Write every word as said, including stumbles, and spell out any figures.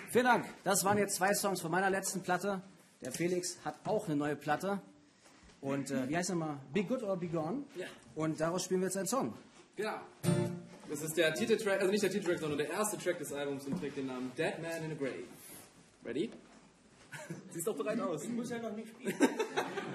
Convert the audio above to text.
Vielen Dank. Das waren jetzt zwei Songs von meiner letzten Platte. Der Felix hat auch eine neue Platte. Und äh, wie heißt er mal? Be Good or Be Gone. Ja. Und daraus spielen wir jetzt einen Song. Genau. Das ist der Titeltrack, also nicht der Titeltrack, sondern der erste Track des Albums und trägt den Namen Dead Man in a Grave. Ready? Siehst doch bereit aus. Ich muss ja noch nicht spielen.